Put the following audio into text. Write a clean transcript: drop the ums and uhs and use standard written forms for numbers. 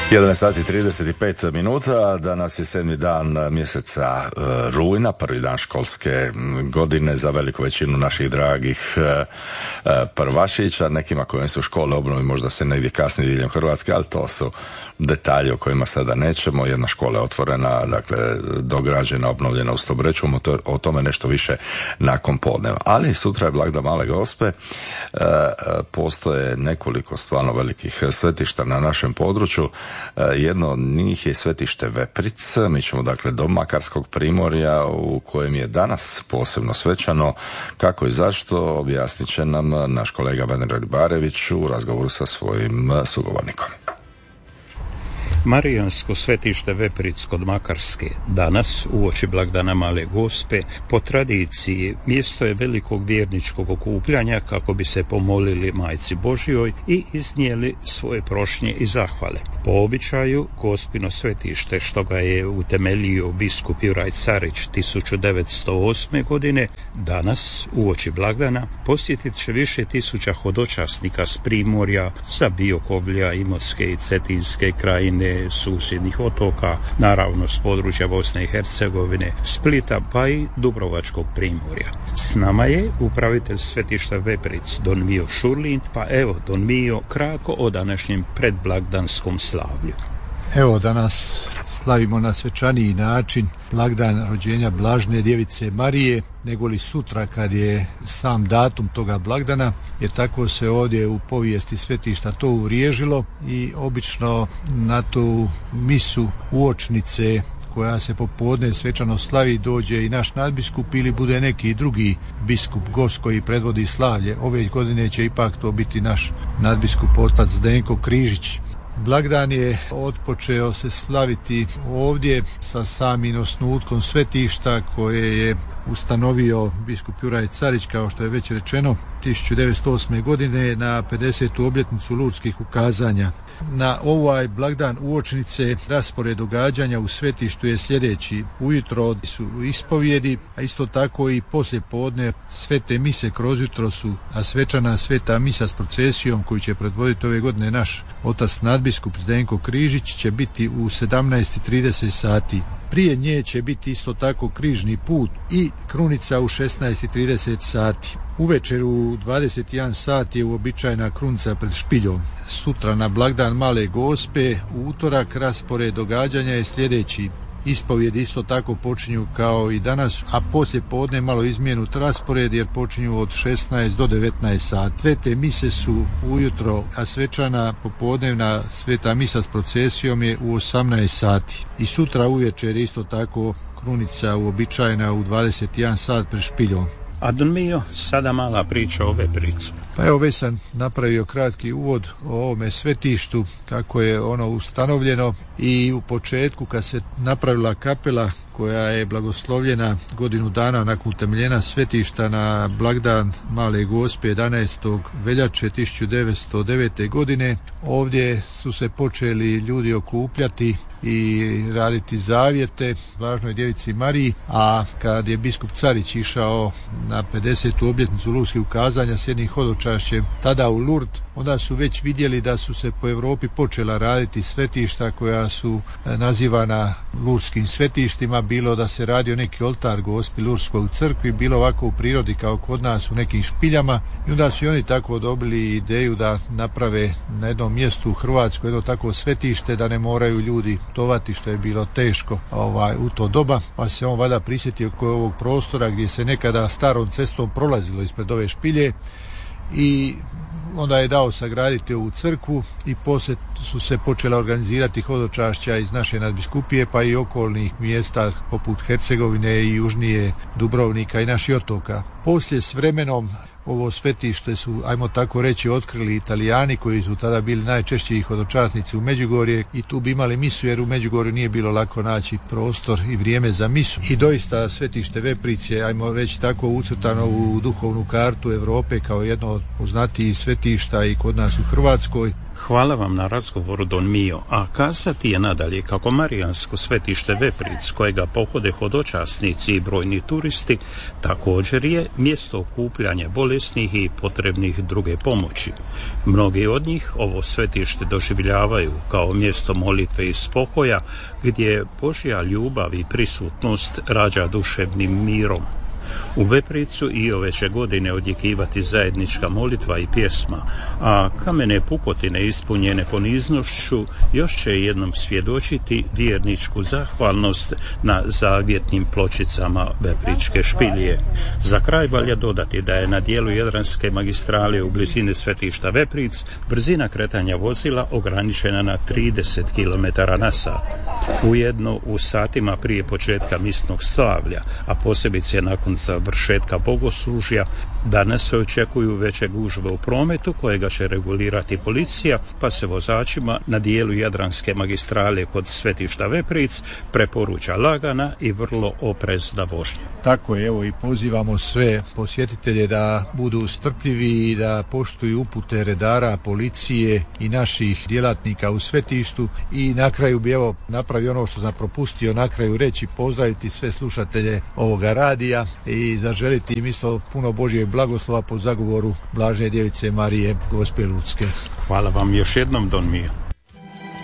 11 sati 35 minuta, danas je 7. dan mjeseca rujna, prvi dan školske godine za veliku većinu naših dragih prvašića. Nekima kojim su škole obnovi možda se negdje kasnije diljem Hrvatske, ali to su detalji o kojima sada nećemo. Jedna škola je otvorena, dakle dograđena, obnovljena u Stobreću, o tome nešto više nakon podneva. Ali sutra je blagdan Male Gospe, postoje nekoliko stvarno velikih svetišta na našem području. Jedno od njih je svetište Vepric. Mi ćemo dakle do Makarskog primorja u kojem je danas posebno svečano. Kako i zašto objasnit će nam naš kolega Vener Ribarević u razgovoru sa svojim sugovornikom. Marijansko svetište Vepric kod Makarske danas, uoči blagdana Male Gospe, po tradiciji mjesto je velikog vjerničkog okupljanja kako bi se pomolili Majci Božjoj i iznijeli svoje prošnje i zahvale. Po običaju, Gospino svetište, što ga je utemeljio biskup Juraj Carić 1908. godine, danas, uoči blagdana, posjetit će više tisuća hodočasnika s primorja, sa Biokovlja, Imotske i Cetinske krajine, susjednih otoka, naravno s područja Bosne i Hercegovine, Splita pa i Dubrovačkog primorja. S nama je upravitelj svetišta Vepric, don Mio Šurlin, pa evo don Mio, kratko o današnjem predblagdanskom slavlju. Evo, danas slavimo na svečaniji način blagdan rođenja Blažene Djevice Marije, nego li sutra kad je sam datum toga blagdana, jer tako se ovdje u povijesti svetišta to uvriježilo i obično na tu misu uočnice koja se popodne svečano slavi dođe i naš nadbiskup ili bude neki drugi biskup, gost koji predvodi slavlje. Ove godine će ipak to biti naš nadbiskup otac Zdenko Križić. Blagdan je otpočeo se slaviti ovdje sa samim osnutkom svetišta koje je ustanovio biskup Juraj Carić, kao što je već rečeno, 1908. godine na 50. obljetnicu Lurdskih ukazanja. Na ovaj blagdan uočnice raspored događanja u svetištu je sljedeći. Ujutro su ispovjedi, a isto tako i poslije podne svete mise kroz jutro su, a svečana sveta misa s procesijom koju će predvoditi ove godine naš otac nadbiskup Zdenko Križić će biti u 17:30 sati. Prije nje će biti isto tako križni put i krunica u 16:30 sati. Uvečer u 21 sat je uobičajena krunica pred špiljom. Sutra na blagdan Male Gospe, u utorak, raspored događanja je sljedeći. Ispovjedi isto tako počinju kao i danas, a poslije podne malo izmijenut raspored jer počinju od 16 do 19 sati. Svete mise su ujutro, a svečana popodnevna sveta misa s procesijom je u 18 sati. I sutra uvečer isto tako krunica uobičajena u 21 sat pred špiljom. A don Mio, sada mala priča o Vepricu. Pa evo, već sam napravio kratki uvod o ovome svetištu, kako je ono ustanovljeno i u početku kad se napravila kapela koja je blagoslovljena godinu dana nakon utemeljenja svetišta na blagdan Male Gospe 11. veljače 1909. godine. Ovdje su se počeli ljudi okupljati i raditi zavjete Blaženoj Djevici Mariji, a kad je biskup Carić išao na 50. obljetnicu Lurdskih ukazanja s jednim hodočašćem tada u Lurd, onda su već vidjeli da su se po Europi počela raditi svetišta koja su nazivana Lurdskim svetištima, bilo da se radi o neki oltar Gospi Lurdskoj u crkvi, bilo ovako u prirodi kao kod nas u nekim špiljama, i onda su i oni tako dobili ideju da naprave na jednom mjestu u Hrvatskoj jedno tako svetište da ne moraju ljudi putovati, što je bilo teško u to doba, pa se on valjda prisjetio oko ovog prostora gdje se nekada starom cestom prolazilo ispred ove špilje i onda je dao sagraditi ovu crkvu i poslije su se počela organizirati hodočašća iz naše nadbiskupije pa i okolnih mjesta poput Hercegovine i južnije Dubrovnika i naših otoka. Poslije s vremenom ovo svetište su, ajmo tako reći, otkrili Italijani koji su tada bili najčešći hodočasnici u Međugorje i tu bi imali misu jer u Međugorju nije bilo lako naći prostor i vrijeme za misu. I doista svetište Vepric je, ajmo reći tako, ucrtano u duhovnu kartu Europe kao jedno od poznatijih svetišta i kod nas u Hrvatskoj. Hvala vam na razgovoru, Don Mio. A kazati je nadalje kako Marijansko svetište Vepric, kojega pohode hodočasnici i brojni turisti, također je mjesto okupljanja bolesnih i potrebnih druge pomoći. Mnogi od njih ovo svetište doživljavaju kao mjesto molitve i spokoja, gdje Božja ljubav i prisutnost rađa duševnim mirom. U Vepricu i ove će godine odjekivati zajednička molitva i pjesma, a kamene pukotine ispunjene poniznošću još će jednom svjedočiti vjerničku zahvalnost na zavjetnim pločicama Vepričke špilje. Za kraj valja dodati da je na dijelu Jadranske magistrale u blizini svetišta Vepric brzina kretanja vozila ograničena na 30 km/h. Ujedno u satima prije početka misnog slavlja, a posebice nakon završetka bogoslužja, danas se očekuju veće gužve u prometu kojega će regulirati policija, pa se vozačima na dijelu Jadranske magistrale kod svetišta Vepric preporuča lagana i vrlo oprezna vožnja. Tako je, evo i pozivamo sve posjetitelje da budu strpljivi i da poštuju upute redara, policije i naših djelatnika u svetištu. I na kraju bi evo napravio ono što sam propustio na kraju reći, pozdraviti sve slušatelje ovoga radija i zaželiti im isto puno Božjeg blagoslova po zagovoru Blažene djevice Marije Gospe Lutske. Hvala vam još jednom, Don Mio.